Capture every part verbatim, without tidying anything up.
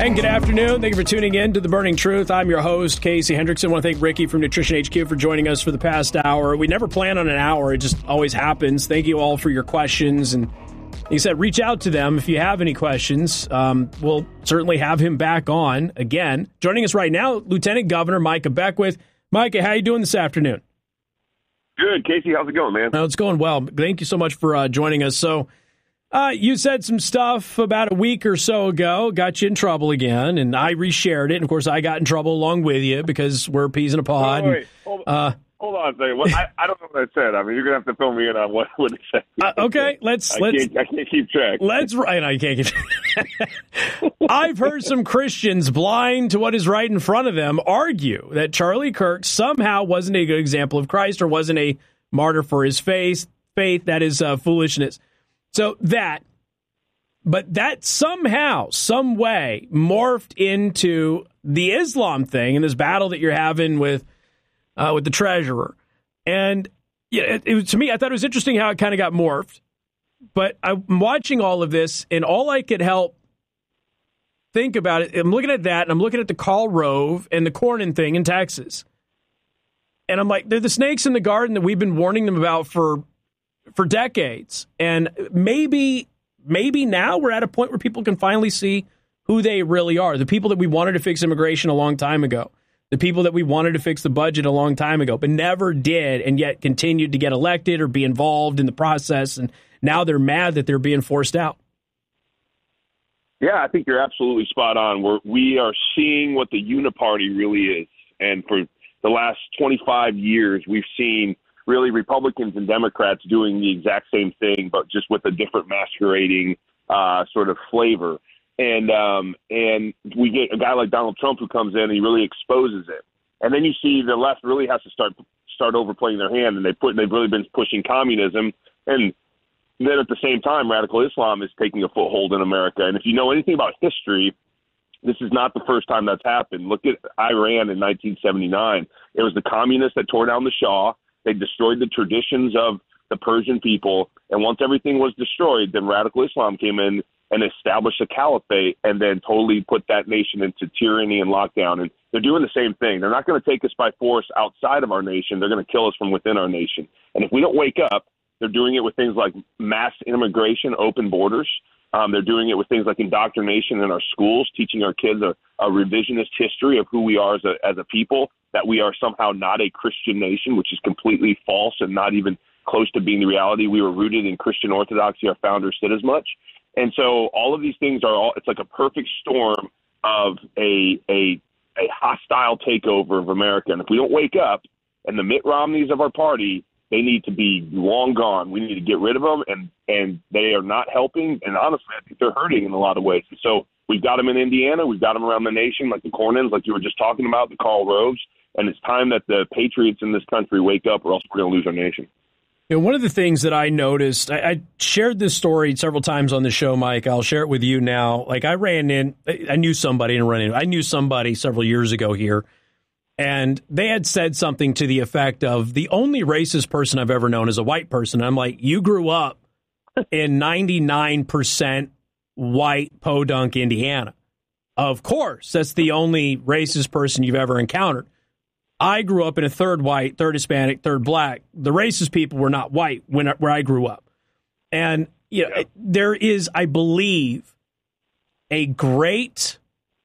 And good afternoon. Thank you for tuning in to The Burning Truth. I'm your host, Casey Hendrickson. I want to thank Ricky from Nutrition H Q for joining us for the past hour. We never plan on an hour. It just always happens. Thank you all for your questions. And like I said, reach out to them if you have any questions. Um, we'll certainly have him back on again. Joining us right now, Lieutenant Governor Micah Beckwith. Micah, how you doing this afternoon? Good. Casey, how's it going, man? Oh, it's going well. Thank you so much for uh, joining us. So, Uh, you said some stuff about a week or so ago, got you in trouble again, and I reshared it. And of course, I got in trouble along with you because we're peas in a pod. Wait, wait, wait. Hold, uh, hold on a second. What, I, I don't know what I said. I mean, you're gonna have to fill me in on what what it said. Uh, okay, let's I let's. Can't, I can't keep track. Let's right. I can't keep. I've heard some Christians blind to what is right in front of them argue that Charlie Kirk somehow wasn't a good example of Christ or wasn't a martyr for his faith. Faith that is uh, foolishness. So that, but that somehow, some way morphed into the Islam thing and this battle that you're having with uh, with the treasurer. And yeah, it, it, to me, I thought it was interesting how it kind of got morphed. But I'm watching all of this, and all I could help think about it, I'm looking at that, and I'm looking at the Karl Rove and the Cornyn thing in Texas. And I'm like, they're the snakes in the garden that we've been warning them about for for decades. And maybe maybe now we're at a point where people can finally see who they really are. The people that we wanted to fix immigration a long time ago. The people that we wanted to fix the budget a long time ago, but never did, and yet continued to get elected or be involved in the process. And now they're mad that they're being forced out. Yeah, I think you're absolutely spot on. We're, we are seeing what the uniparty really is. And for the last twenty-five years, we've seen really Republicans and Democrats doing the exact same thing, but just with a different masquerading uh, sort of flavor. And um, and we get a guy like Donald Trump who comes in and he really exposes it. And then you see the left really has to start start overplaying their hand, and they put they've really been pushing communism. And then at the same time, radical Islam is taking a foothold in America. And if you know anything about history, this is not the first time that's happened. Look at Iran in nineteen seventy-nine. It was the communists that tore down the Shah. They destroyed the traditions of the Persian people. And once everything was destroyed, then radical Islam came in and established a caliphate and then totally put that nation into tyranny and lockdown. And they're doing the same thing. They're not going to take us by force outside of our nation. They're going to kill us from within our nation. And if we don't wake up, they're doing it with things like mass immigration, open borders. Um, they're doing it with things like indoctrination in our schools, teaching our kids a, a revisionist history of who we are as a, as a people, that we are somehow not a Christian nation, which is completely false and not even close to being the reality. We were rooted in Christian orthodoxy. Our founders did as much. And so all of these things are all, it's like a perfect storm of a, a, a hostile takeover of America. And if we don't wake up, and the Mitt Romneys of our party, they need to be long gone. We need to get rid of them, and, and they are not helping. And honestly, I think they're hurting in a lot of ways. And so we've got them in Indiana. We've got them around the nation, like the Cornyns, like you were just talking about, the Karl Roves. And it's time that the patriots in this country wake up, or else we're going to lose our nation. You know, one of the things that I noticed, I, I shared this story several times on the show, Mike. I'll share it with you now. Like I ran in, I knew somebody and ran in. I knew somebody several years ago here. And they had said something to the effect of, the only racist person I've ever known is a white person. And I'm like, you grew up in ninety-nine percent white Podunk, Indiana. Of course, that's the only racist person you've ever encountered. I grew up in a third white, third Hispanic, third black. The racist people were not white when where I grew up. And you know, yeah. there is, I believe, a great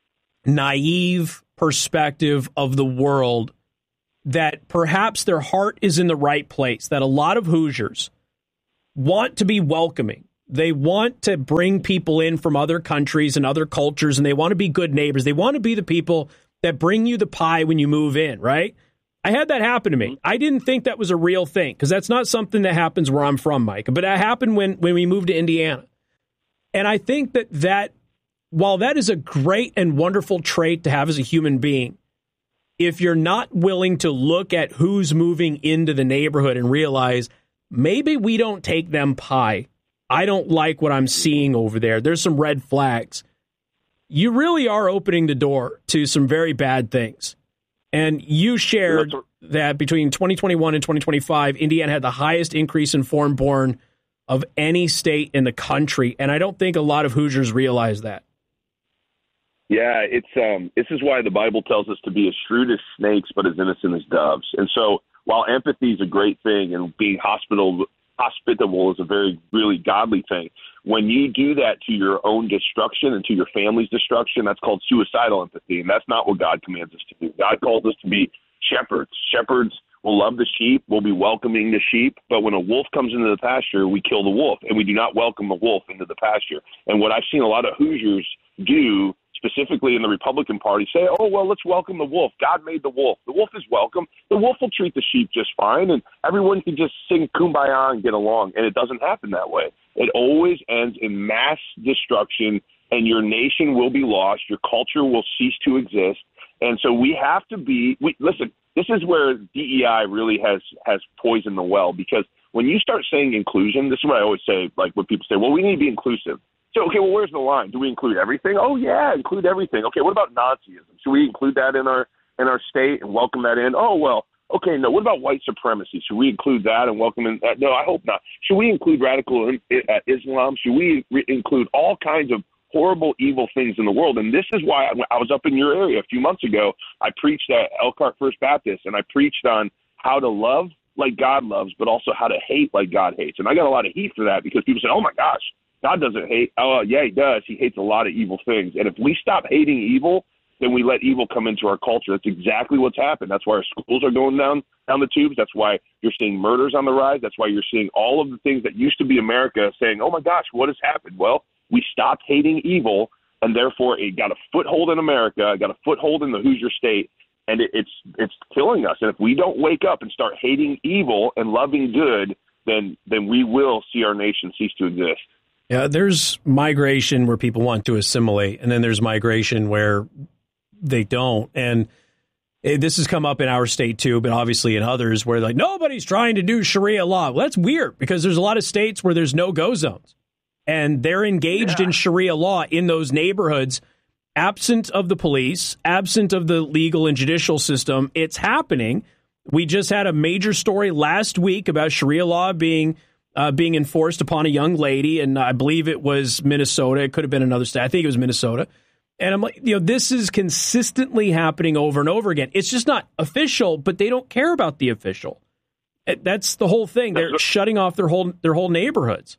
naive perspective of the world that perhaps their heart is in the right place, that a lot of Hoosiers want to be welcoming. They want to bring people in from other countries and other cultures, and they want to be good neighbors. They want to be the people that bring you the pie when you move in, right? I had that happen to me. I didn't think that was a real thing, because that's not something that happens where I'm from, Mike. But it happened when, when we moved to Indiana. And I think that that, while that is a great and wonderful trait to have as a human being, if you're not willing to look at who's moving into the neighborhood and realize, maybe we don't take them pie. I don't like what I'm seeing over there. There's some red flags. You really are opening the door to some very bad things. And you shared that between twenty twenty-one and twenty twenty-five, Indiana had the highest increase in foreign-born of any state in the country. And I don't think a lot of Hoosiers realize that. Yeah, it's um this is why the Bible tells us to be as shrewd as snakes but as innocent as doves. And so while empathy is a great thing and being hospitable hospitable is a very really godly thing, when you do that to your own destruction and to your family's destruction, that's called suicidal empathy, and that's not what God commands us to do. God calls us to be shepherds. Shepherds will love the sheep, will be welcoming the sheep, but when a wolf comes into the pasture, we kill the wolf, and we do not welcome the wolf into the pasture. And what I've seen a lot of Hoosiers do, specifically in the Republican Party, say, oh, well, let's welcome the wolf. God made the wolf. The wolf is welcome. The wolf will treat the sheep just fine, and everyone can just sing Kumbaya and get along, and it doesn't happen that way. It always ends in mass destruction, and your nation will be lost. Your culture will cease to exist. And so we have to be we, – listen, this is where D E I really has, has poisoned the well, because when you start saying inclusion, this is what I always say, like when people say, well, we need to be inclusive. So, okay, well, where's the line? Do we include everything? Oh, yeah, include everything. Okay, what about Nazism? Should we include that in our in our state and welcome that in? Oh, well, okay, no. What about white supremacy? Should we include that and welcome in that? No, I hope not. Should we include radical uh, Islam? Should we re- include all kinds of horrible, evil things in the world? And this is why I, I was up in your area a few months ago. I preached at Elkhart First Baptist, and I preached on how to love like God loves, but also how to hate like God hates. And I got a lot of heat for that because people say, oh, my gosh, God doesn't hate. Oh, yeah, he does. He hates a lot of evil things. And if we stop hating evil, then we let evil come into our culture. That's exactly what's happened. That's why our schools are going down down the tubes. That's why you're seeing murders on the rise. That's why you're seeing all of the things that used to be America saying, oh, my gosh, what has happened? Well, we stopped hating evil, and therefore it got a foothold in America, it got a foothold in the Hoosier state, and it, it's it's killing us. And if we don't wake up and start hating evil and loving good, then then we will see our nation cease to exist. Yeah, there's migration where people want to assimilate, and then there's migration where they don't. And this has come up in our state, too, but obviously in others where like nobody's trying to do Sharia law. Well, that's weird because there's a lot of states where there's no-go zones, and they're engaged yeah. in Sharia law in those neighborhoods, absent of the police, absent of the legal and judicial system. It's happening. We just had a major story last week about Sharia law being Uh, being enforced upon a young lady, and I believe it was Minnesota. It could have been another state. I think it was Minnesota. And I'm like, you know, this is consistently happening over and over again. It's just not official, but they don't care about the official. That's the whole thing. They're shutting off their whole their whole neighborhoods.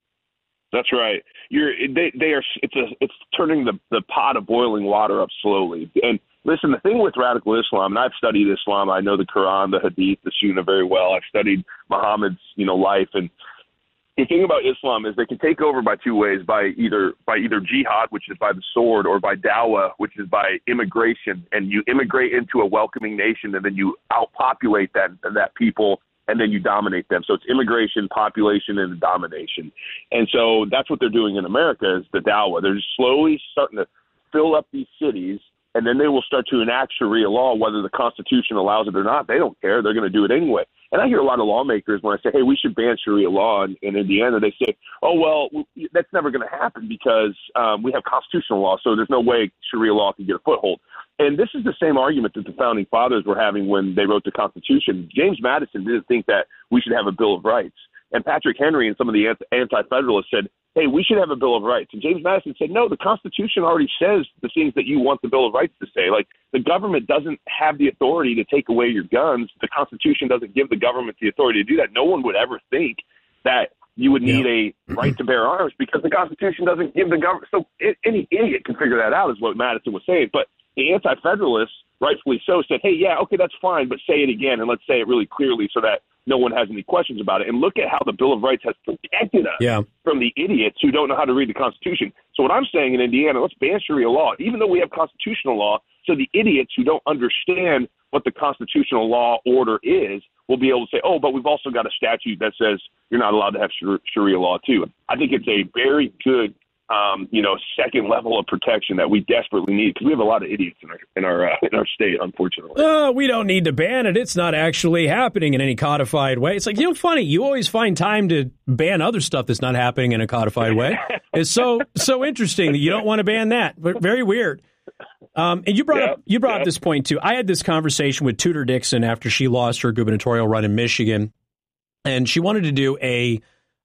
That's right. You're they they are. It's a it's turning the the pot of boiling water up slowly. And listen, the thing with radical Islam, and I've studied Islam. I know the Quran, the Hadith, the Sunnah very well. I've studied Muhammad's, you know, life. And the thing about Islam is they can take over by two ways: by either by either jihad, which is by the sword, or by dawah, which is by immigration. And you immigrate into a welcoming nation, and then you outpopulate that that people, and then you dominate them. So it's immigration, population, and domination. And so that's what they're doing in America is the dawah. They're just slowly starting to fill up these cities, and then they will start to enact Sharia law, whether the Constitution allows it or not. They don't care. They're going to do it anyway. And I hear a lot of lawmakers when I say, hey, we should ban Sharia law in, in Indiana, they say, oh, well, that's never going to happen because um, we have constitutional law, so there's no way Sharia law can get a foothold. And this is the same argument that the Founding Fathers were having when they wrote the Constitution. James Madison didn't think that we should have a Bill of Rights. And Patrick Henry and some of the anti-federalists said, hey, we should have a Bill of Rights. And James Madison said, no, the Constitution already says the things that you want the Bill of Rights to say. Like, the government doesn't have the authority to take away your guns. The Constitution doesn't give the government the authority to do that. No one would ever think that you would need yeah. a right to bear arms because the Constitution doesn't give the government. So it, any idiot can figure that out is what Madison was saying. But the anti-federalists, rightfully so, said, hey, yeah, okay, that's fine, but say it again, and let's say it really clearly so that no one has any questions about it. And look at how the Bill of Rights has protected us yeah. from the idiots who don't know how to read the Constitution. So what I'm saying in Indiana, let's ban Sharia law, even though we have constitutional law, so the idiots who don't understand what the constitutional law order is will be able to say, oh, but we've also got a statute that says you're not allowed to have Sharia law too. I think it's a very good Um, you know, second level of protection that we desperately need because we have a lot of idiots in our in our uh, in our state, unfortunately. Uh, we don't need to ban it. It's not actually happening in any codified way. It's like, you know, funny. You always find time to ban other stuff that's not happening in a codified way. It's so so interesting that you don't want to ban that. But very weird. Um, and you brought yep, up you brought yep. up this point too. I had this conversation with Tudor Dixon after she lost her gubernatorial run in Michigan, and she wanted to do a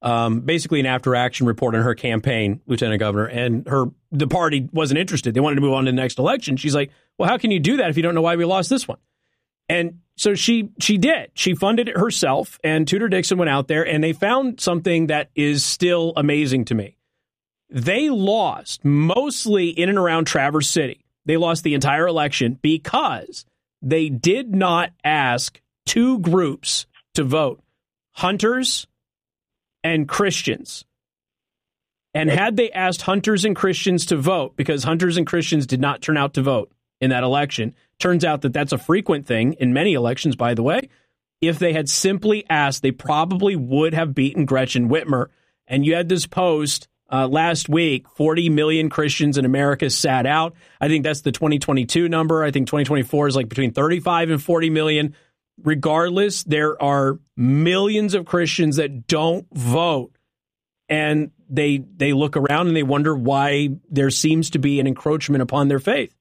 um, basically an after-action report on her campaign, Lieutenant Governor, and her the party wasn't interested. They wanted to move on to the next election. She's like, well, how can you do that if you don't know why we lost this one? And so she she did. She funded it herself, and Tudor Dixon went out there, and they found something that is still amazing to me. They lost mostly in and around Traverse City. They lost the entire election because they did not ask two groups to vote, hunters and Christians. And had they asked hunters and Christians to vote, because hunters and Christians did not turn out to vote in that election, turns out that that's a frequent thing in many elections, by the way. If they had simply asked, they probably would have beaten Gretchen Whitmer. And you had this post uh, last week, forty million Christians in America sat out. I think that's the twenty twenty-two number. I think twenty twenty-four is like between thirty-five and forty million. Regardless, there are millions of Christians that don't vote. And they they look around and they wonder why there seems to be an encroachment upon their faith.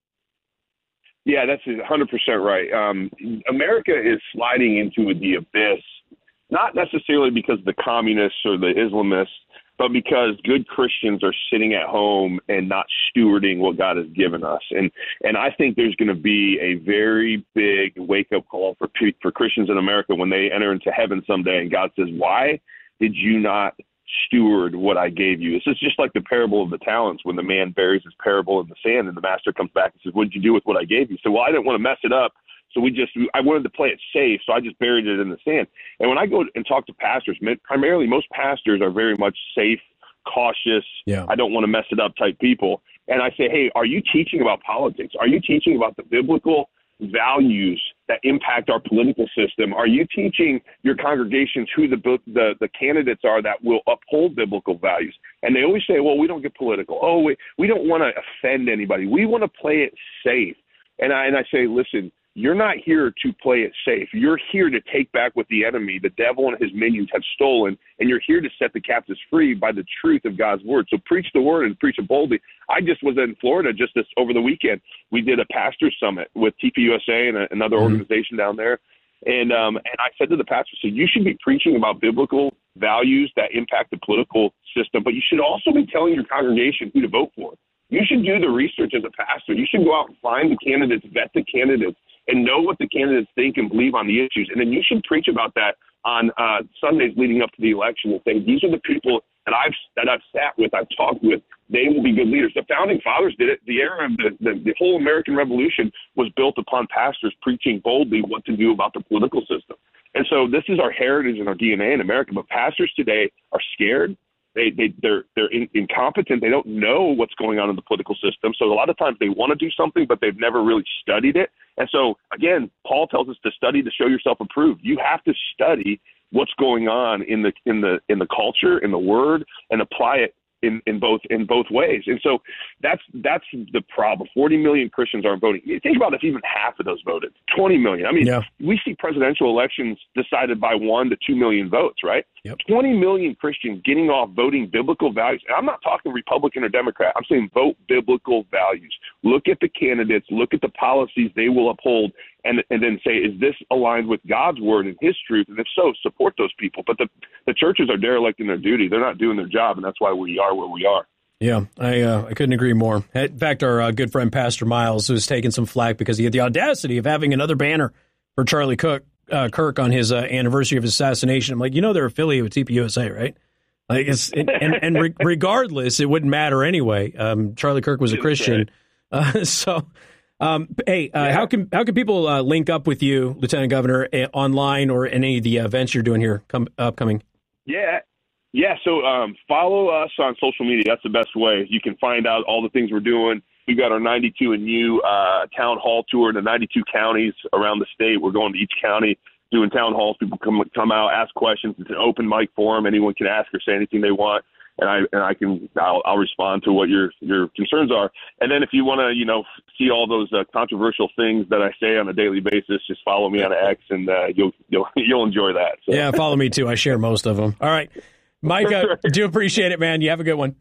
Yeah, that's one hundred percent right. Um, America is sliding into the abyss, not necessarily because of the communists or the Islamists, but because good Christians are sitting at home and not stewarding what God has given us. And and I think there's going to be a very big wake-up call for for Christians in America when they enter into heaven someday and God says, why did you not steward what I gave you? This is just like the parable of the talents when the man buries his parable in the sand and the master comes back and says, what did you do with what I gave you? So, well, I didn't want to mess it up. So we just, I wanted to play it safe. So I just buried it in the sand. And when I go and talk to pastors, primarily most pastors are very much safe, cautious. Yeah. I don't want to mess it up type people. And I say, hey, are you teaching about politics? Are you teaching about the biblical values that impact our political system? Are you teaching your congregations who the, the the candidates are that will uphold biblical values? And they always say, well, we don't get political. Oh, we, we don't want to offend anybody. We want to play it safe. And I, and I say, listen, you're not here to play it safe. You're here to take back what the enemy, the devil and his minions have stolen, and you're here to set the captives free by the truth of God's word. So preach the word and preach it boldly. I just was in Florida just this over the weekend. We did a pastor summit with T P U S A and a, another mm-hmm. organization down there. And um, and I said to the pastor, so you should be preaching about biblical values that impact the political system, but you should also be telling your congregation who to vote for. You should do the research as a pastor. You should go out and find the candidates, vet the candidates, and know what the candidates think and believe on the issues. And then you should preach about that on uh, Sundays leading up to the election and say, these are the people that I've that I've sat with, I've talked with. They will be good leaders. The founding fathers did it. The era of the, the, the whole American Revolution was built upon pastors preaching boldly what to do about the political system. And so this is our heritage and our D N A in America. But pastors today are scared. They, they, they're they're in, incompetent. They don't know what's going on in the political system. So a lot of times they want to do something, but they've never really studied it. And so, again, Paul tells us to study to show yourself approved. You have to study what's going on in the in the in the culture, in the word, and apply it in, in both in both ways. And so that's that's the problem. forty million Christians aren't voting. You think about if even half of those voted, twenty million. I mean, yeah. we see presidential elections decided by one to two million votes, right? Yep. twenty million Christians getting off voting biblical values. And I'm not talking Republican or Democrat. I'm saying vote biblical values. Look at the candidates. Look at the policies they will uphold. And, and then say, is this aligned with God's word and his truth? And if so, support those people. But the, the churches are derelict in their duty. They're not doing their job, and that's why we are where we are. Yeah, I uh, I couldn't agree more. In fact, our uh, good friend Pastor Miles was taking some flack because he had the audacity of having another banner for Charlie Cook, uh, Kirk on his uh, anniversary of his assassination. I'm like, you know, they're affiliated with T P U S A, right? Like, it's and and, and re- regardless, it wouldn't matter anyway. Um, Charlie Kirk was a Christian, uh, so. Um, hey, uh, yeah. how can how can people uh, link up with you, Lieutenant Governor, uh, online or in any of the events you're doing here come, upcoming? Yeah, yeah. So um, follow us on social media. That's the best way. You can find out all the things we're doing. We've got our ninety-two and U uh, town hall tour in the ninety-two counties around the state. We're going to each county doing town halls. People come come out, ask questions. It's an open mic forum. Anyone can ask or say anything they want. And I and I can I'll, I'll respond to what your your concerns are. And then if you want to you know see all those uh, controversial things that I say on a daily basis, just follow me on X, and uh, you'll you'll you'll enjoy that. So. Yeah, follow me too. I share most of them. All right, Mike, uh, do appreciate it, man. You have a good one.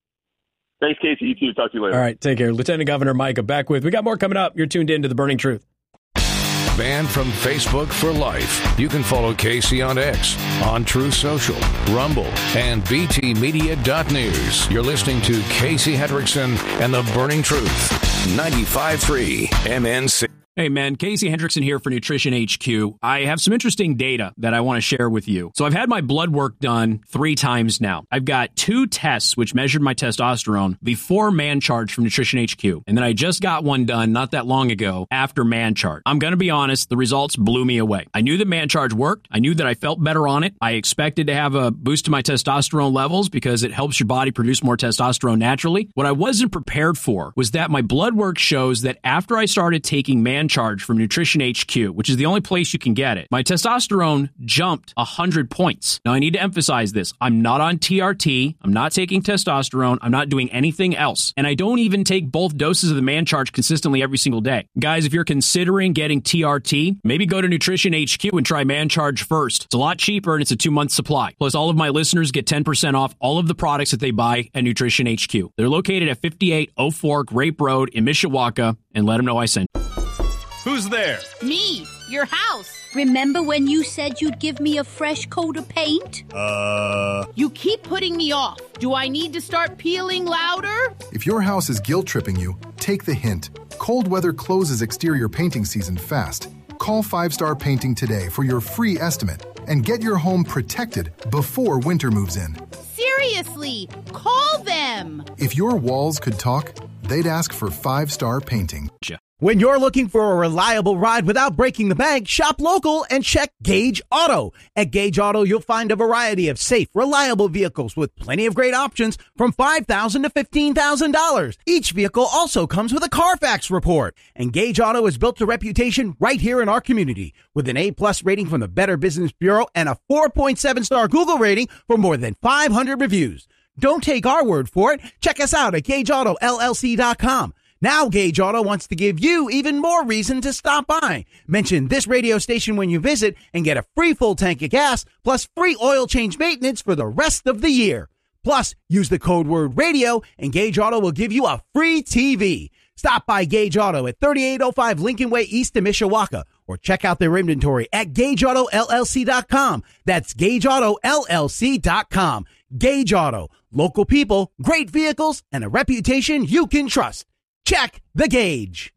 Thanks, Casey. You too. Talk to you later. All right, take care, Lieutenant Governor Micah Beckwith. We got more coming up. You're tuned in to The Burning Truth. Banned from Facebook for life. You can follow Casey on X, on Truth Social, Rumble, and B T Media dot news. You're listening to Casey Hendrickson and the Burning Truth. ninety-five point three M N C. Hey man, Casey Hendrickson here for Nutrition H Q. I have some interesting data that I want to share with you. So I've had my blood work done three times now. I've got two tests which measured my testosterone before ManCharge from Nutrition H Q. And then I just got one done not that long ago after ManCharge. I'm going to be honest, the results blew me away. I knew that ManCharge worked. I knew that I felt better on it. I expected to have a boost to my testosterone levels because it helps your body produce more testosterone naturally. What I wasn't prepared for was that my blood work shows that after I started taking ManCharge Charge from Nutrition H Q, which is the only place you can get it, my testosterone jumped one hundred points. Now, I need to emphasize this. I'm not on T R T. I'm not taking testosterone. I'm not doing anything else. And I don't even take both doses of the ManCharge consistently every single day. Guys, if you're considering getting T R T, maybe go to Nutrition H Q and try ManCharge first. It's a lot cheaper and it's a two-month supply. Plus, all of my listeners get ten percent off all of the products that they buy at Nutrition H Q. They're located at fifty-eight oh four Grape Road in Mishawaka, and let them know I sent you. Who's there? Me, your house. Remember when you said you'd give me a fresh coat of paint? Uh... You keep putting me off. Do I need to start peeling louder? If your house is guilt-tripping you, take the hint. Cold weather closes exterior painting season fast. Call Five Star Painting today for your free estimate and get your home protected before winter moves in. Seriously, call them. If your walls could talk, they'd ask for Five Star Painting. When you're looking for a reliable ride without breaking the bank, shop local and check Gage Auto. At Gage Auto, you'll find a variety of safe, reliable vehicles with plenty of great options from five thousand dollars to fifteen thousand dollars. Each vehicle also comes with a Carfax report. And Gage Auto has built a reputation right here in our community with an A-plus rating from the Better Business Bureau and a four point seven star Google rating for more than five hundred reviews. Don't take our word for it. Check us out at gage auto L L C dot com. Now Gage Auto wants to give you even more reason to stop by. Mention this radio station when you visit and get a free full tank of gas plus free oil change maintenance for the rest of the year. Plus, use the code word radio and Gage Auto will give you a free T V. Stop by Gage Auto at thirty-eight oh five Lincoln Way East in Mishawaka or check out their inventory at gage auto L L C dot com. That's gage auto L L C dot com. Gage Auto. Local people, great vehicles, and a reputation you can trust. Check the gauge.